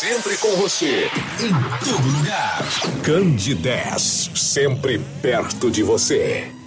Sempre com você, em todo lugar. Candidez, sempre perto de você.